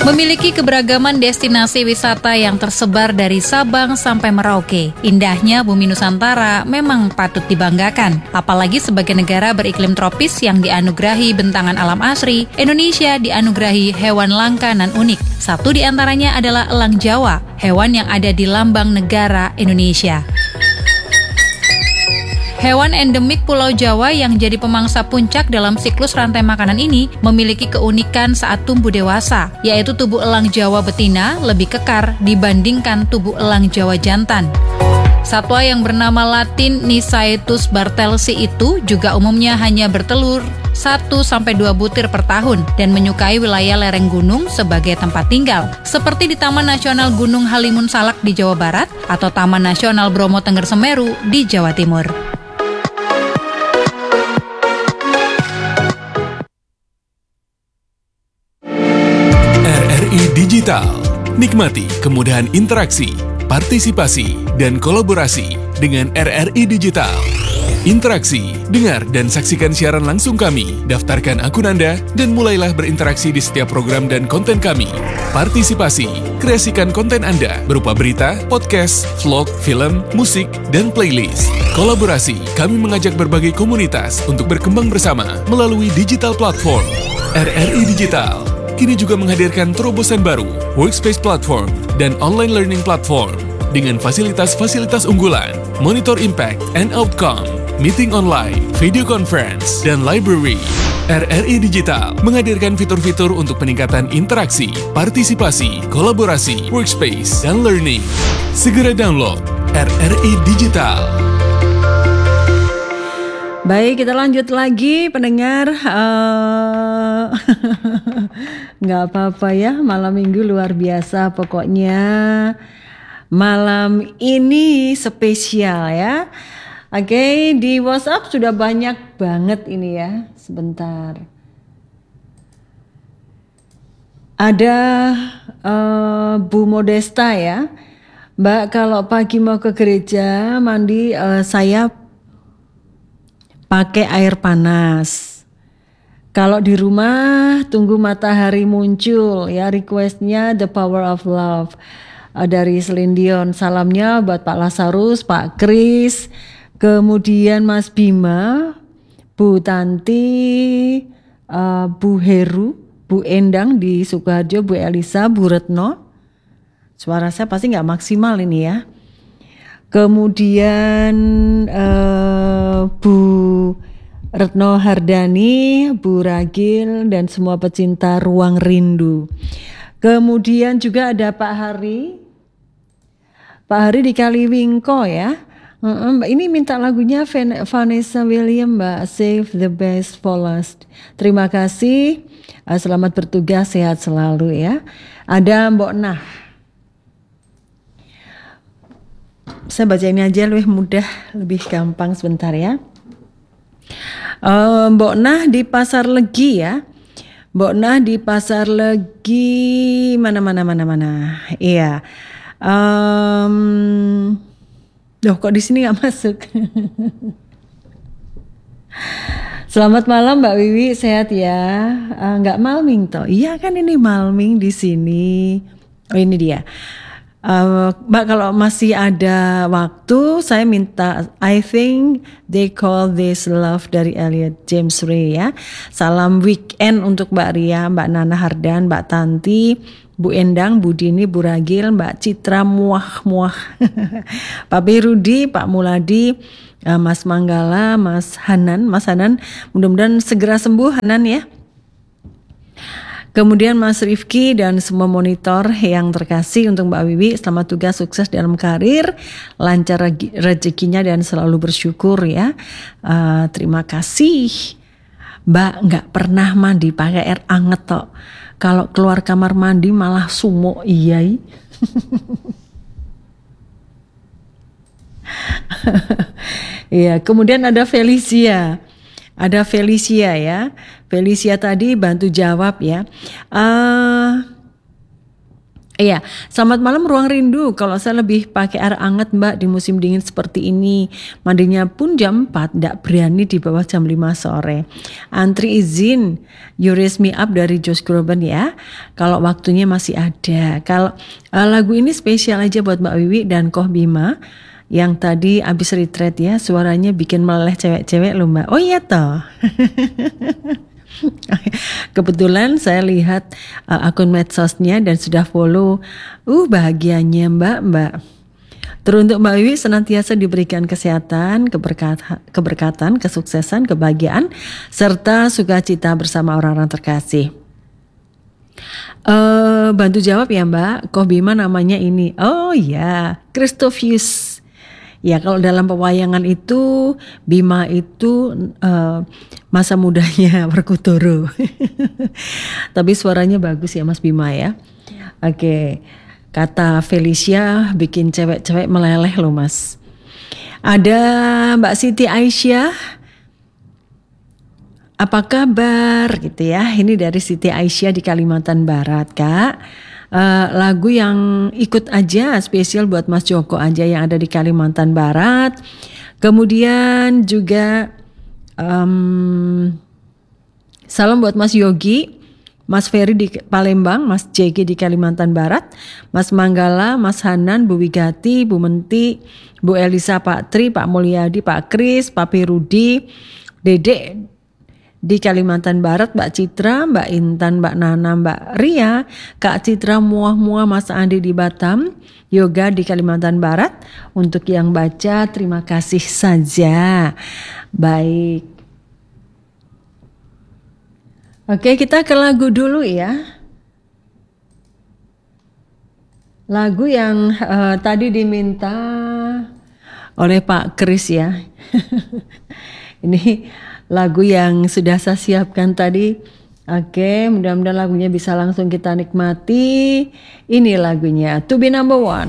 Memiliki keberagaman destinasi wisata yang tersebar dari Sabang sampai Merauke. Indahnya bumi Nusantara memang patut dibanggakan. Apalagi sebagai negara beriklim tropis yang dianugerahi bentangan alam asri, Indonesia dianugerahi hewan langka dan unik. Satu di antaranya adalah elang Jawa, hewan yang ada di lambang negara Indonesia. Hewan endemik Pulau Jawa yang jadi pemangsa puncak dalam siklus rantai makanan ini memiliki keunikan saat tumbuh dewasa, yaitu tubuh elang Jawa betina lebih kekar dibandingkan tubuh elang Jawa jantan. Satwa yang bernama Latin Nisaetus bartelsi itu juga umumnya hanya bertelur 1-2 butir per tahun dan menyukai wilayah lereng gunung sebagai tempat tinggal, seperti di Taman Nasional Gunung Halimun Salak di Jawa Barat atau Taman Nasional Bromo Tengger Semeru di Jawa Timur. RRI Digital. Nikmati kemudahan interaksi, partisipasi, dan kolaborasi dengan RRI Digital. Interaksi, dengar dan saksikan siaran langsung kami, daftarkan akun Anda, dan mulailah berinteraksi di setiap program dan konten kami. Partisipasi, kreasikan konten Anda berupa berita, podcast, vlog, film, musik, dan playlist. Kolaborasi, kami mengajak berbagai komunitas untuk berkembang bersama melalui digital platform. RRI Digital kini juga menghadirkan terobosan baru, workspace platform, dan online learning platform dengan fasilitas-fasilitas unggulan, monitor impact and outcome, meeting online, video conference, dan library. RRI Digital menghadirkan fitur-fitur untuk peningkatan interaksi, partisipasi, kolaborasi, workspace, dan learning. Segera download RRI Digital. Baik, kita lanjut lagi pendengar. Nggak apa-apa ya, malam minggu luar biasa pokoknya. Malam ini spesial ya. Oke, di WhatsApp sudah banyak banget ini ya. Sebentar. Ada Bu Modesta ya. Mbak, kalau pagi mau ke gereja mandi saya pakai air panas. Kalau di rumah tunggu matahari muncul ya, requestnya The Power of Love dari Celine Dion. Salamnya buat Pak Lazarus, Pak Kris, kemudian Mas Bima, Bu Tanti, Bu Heru, Bu Endang di Sukoharjo, Bu Elisa, Bu Retno. Suara saya pasti nggak maksimal ini ya. Kemudian Bu Retno Hardani, Bu Ragil, dan semua pecinta Ruang Rindu. Kemudian juga ada Pak Hari. Pak Hari di Kaliwingko ya. Ini minta lagunya Vanessa William, Mbak, Save the Best for Last. Terima kasih. Selamat bertugas, sehat selalu ya. Ada Mbok Nah. Saya baca ini aja lebih mudah, lebih gampang sebentar ya. Mbok Nah di Pasar Legi ya. Mbok Nah di Pasar Legi mana. Iya. Loh kok di sini nggak masuk? Selamat malam Mbak Wiwi, sehat ya? Nggak malming toh? Iya kan ini malming di sini. Oh ini dia. Mbak kalau masih ada waktu saya minta I think they call this love dari Elliot James Ray ya. Salam weekend untuk Mbak Ria, Mbak Nana Hardan, Mbak Tanti, Bu Endang, Bu Dini, Bu Ragil, Mbak Citra muah Pak Birudi, Pak Muladi, Mas Manggala, Mas Hanan, mudah-mudahan segera sembuh Hanan ya. Kemudian Mas Rifki dan semua monitor yang terkasih untuk Mbak Wiwi, selamat tugas, sukses dalam karir, lancar rezekinya dan selalu bersyukur ya. Terima kasih. Mbak nggak pernah mandi pakai air anget toh. Kalau keluar kamar mandi malah sumo iyai. Iya, kemudian ada Felicia. Ada Felicia ya. Felicia tadi bantu jawab ya. Iya, selamat malam Ruang Rindu. Kalau saya lebih pakai air hangat Mbak di musim dingin seperti ini. Mandinya pun jam 4, tidak berani di bawah jam 5 sore. Antri izin, You Raise Me Up dari Josh Groban ya. Kalau waktunya masih ada. Kalau lagu ini spesial aja buat Mbak Wiwi dan Koh Bima yang tadi abis retreat ya. Suaranya bikin meleleh cewek-cewek loh Mbak. Oh iya toh. Kebetulan saya lihat akun medsosnya dan sudah follow. Bahagianya Mbak. Teruntuk Mbak Wiwi senantiasa diberikan kesehatan, keberkatan, kesuksesan, kebahagiaan, serta sukacita bersama orang-orang terkasih. Bantu jawab ya Mbak. Koh Bima namanya ini. Oh ya, Christophus. Ya kalau dalam pewayangan itu Bima itu masa mudanya Werkudara. Tapi suaranya bagus ya Mas Bima ya. Oke. Kata Felicia bikin cewek-cewek meleleh loh Mas. Ada Mbak Siti Aisyah. Apa kabar gitu ya. Ini dari Siti Aisyah di Kalimantan Barat Kak. Lagu yang ikut aja spesial buat Mas Joko aja yang ada di Kalimantan Barat. Kemudian juga salam buat Mas Yogi, Mas Ferry di Palembang, Mas JG di Kalimantan Barat, Mas Manggala, Mas Hanan, Bu Wigati, Bu Menti, Bu Elisa, Pak Tri, Pak Mulyadi, Pak Kris, Pak Pirudi, Dedek di Kalimantan Barat, Mbak Citra, Mbak Intan, Mbak Nana, Mbak Ria, Kak Citra, Muah, Mas Andi di Batam, Yoga di Kalimantan Barat. Untuk yang baca, terima kasih saja. Baik. Oke, kita ke lagu dulu ya. Lagu yang tadi diminta oleh Pak Kris ya. Ini lagu yang sudah saya siapkan tadi. Oke, mudah-mudahan lagunya bisa langsung kita nikmati. Ini lagunya To Be Number One.